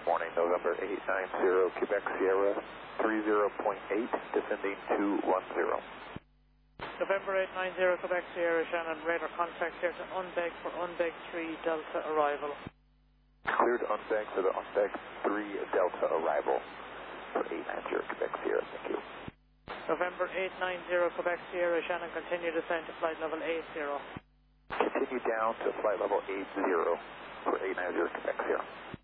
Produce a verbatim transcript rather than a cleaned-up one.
Morning, November eight nine zero, Quebec Sierra, three zero point eight, descending two one zero. November eight nine zero, Quebec Sierra, Shannon, radar contact here to Unbeg for Unbeg three Delta arrival. Cleared Unbeg for the Unbeg three Delta arrival for eight nine zero, Quebec Sierra, thank you. November eight nine zero, Quebec Sierra, Shannon, continue descent to flight level eight zero. Continue down to flight level eight zero for eight nine zero, Quebec Sierra.